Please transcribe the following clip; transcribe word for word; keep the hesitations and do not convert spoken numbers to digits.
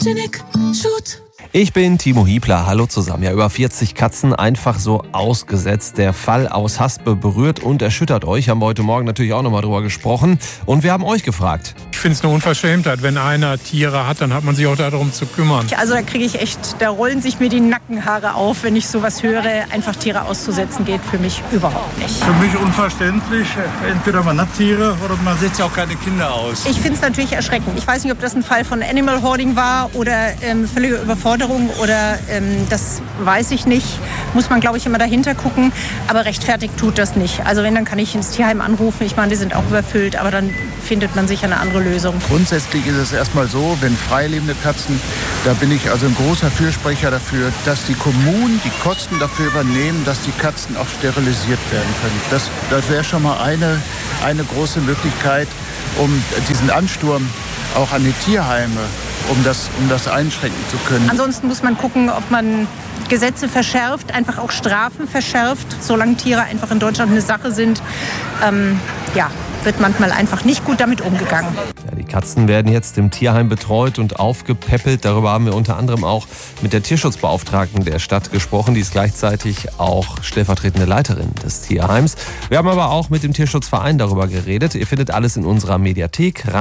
Sputnik, Shoot. Ich bin Timo Hiebler, hallo zusammen. Ja, über vierzig Katzen einfach so ausgesetzt. Der Fall aus Haspe berührt und erschüttert euch. Haben wir heute Morgen natürlich auch nochmal drüber gesprochen. Und wir haben euch gefragt. Ich finde es eine Unverschämtheit. Wenn einer Tiere hat, dann hat man sich auch darum zu kümmern. Also da kriege ich echt, da rollen sich mir die Nackenhaare auf, wenn ich sowas höre. Einfach Tiere auszusetzen geht für mich überhaupt nicht. Für mich unverständlich. Entweder man hat Tiere oder man setzt ja auch keine Kinder aus. Ich finde es natürlich erschreckend. Ich weiß nicht, ob das ein Fall von Animal Hoarding war oder ähm, völlige Überforderung oder ähm, das weiß ich nicht. Muss man, glaube ich, immer dahinter gucken. Aber rechtfertigt tut das nicht. Also wenn, dann kann ich ins Tierheim anrufen. Ich meine, die sind auch überfüllt, aber dann findet man sicher eine andere Lösung. Grundsätzlich ist es erstmal so, wenn freilebende Katzen, da bin ich also ein großer Fürsprecher dafür, dass die Kommunen die Kosten dafür übernehmen, dass die Katzen auch sterilisiert werden können. Das, das wäre schon mal eine, eine große Möglichkeit, um diesen Ansturm auch an die Tierheime, um das, um das einschränken zu können. Ansonsten muss man gucken, ob man Gesetze verschärft, einfach auch Strafen verschärft, solange Tiere einfach in Deutschland eine Sache sind. Ähm, ja, wird manchmal einfach nicht gut damit umgegangen. Ja, die Katzen werden jetzt im Tierheim betreut und aufgepäppelt. Darüber haben wir unter anderem auch mit der Tierschutzbeauftragten der Stadt gesprochen. Die ist gleichzeitig auch stellvertretende Leiterin des Tierheims. Wir haben aber auch mit dem Tierschutzverein darüber geredet. Ihr findet alles in unserer Mediathek.